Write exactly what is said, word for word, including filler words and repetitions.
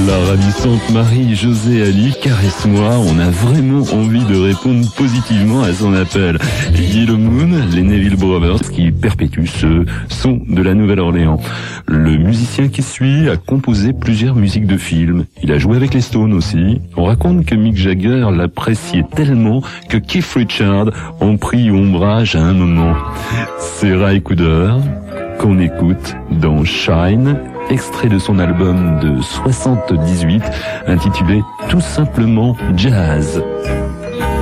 La ravissante Marie-Josée Ali, caresse-moi, on a vraiment envie de répondre positivement à son appel. Yellow Moon, les Neville Brothers qui perpétuent ce son de la Nouvelle-Orléans. Le musicien qui suit a composé plusieurs musiques de films. Il a joué avec les Stones aussi. On raconte que Mick Jagger l'appréciait tellement que Keith Richards en prit ombrage à un moment. C'est Ry Cooder qu'on écoute dans Shine, extrait de son album de soixante-dix-huit intitulé tout simplement Jazz.